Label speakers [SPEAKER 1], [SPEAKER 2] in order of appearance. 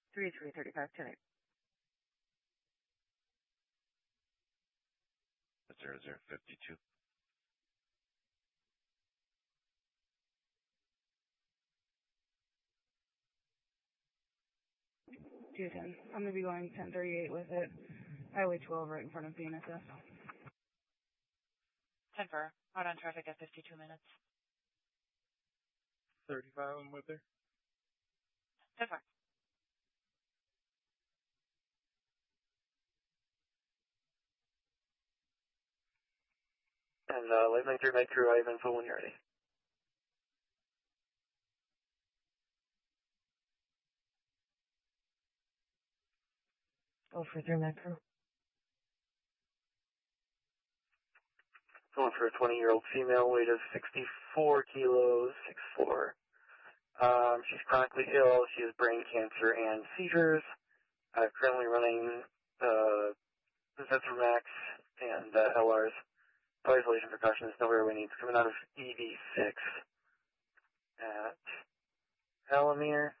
[SPEAKER 1] 3335 tonight.
[SPEAKER 2] 0052.
[SPEAKER 1] 210. I'm going to be going 1038 with it. Highway 12 right in front of BNSF.
[SPEAKER 3] 10-4. Out on traffic at 52 minutes.
[SPEAKER 4] 35, I'm with her.
[SPEAKER 3] 10-4.
[SPEAKER 5] And Light 93 Med Crew, I have info when you're ready.
[SPEAKER 1] Go for 3 Med Crew.
[SPEAKER 5] Going for a 20-year-old female, weight of 64 kilos, 6'4". She's chronically ill. She has brain cancer and seizures. Currently running Zethromax and LRs. Isolation precautions, no airway needs. Coming out of EV6 at Alamere.